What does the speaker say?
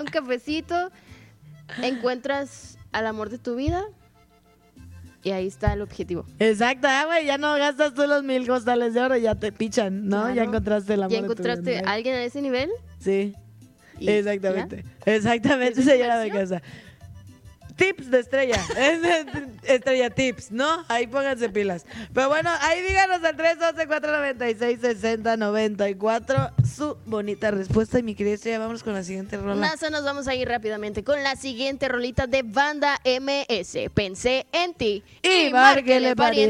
un cafecito, encuentras al amor de tu vida y ahí está el objetivo. Exacto, güey, ya no gastas tú los 1000 costales de oro, ya te pichan, ¿no? Claro. Ya encontraste el amor ¿Ya de tu vida. encontraste a alguien a ese nivel? Sí, Y exactamente. Exactamente, ¿Es señora de diversión? casa. Tips de Estrella. Estrella Tips, ¿no? Ahí pónganse pilas. Pero bueno, ahí díganos al 312-496-6094 su bonita respuesta. Y mi querida Estrella, vámonos con la siguiente rola. NASA, nos vamos a ir rápidamente con la siguiente rolita de Banda MS. Pensé en ti. Y márquele, pariente.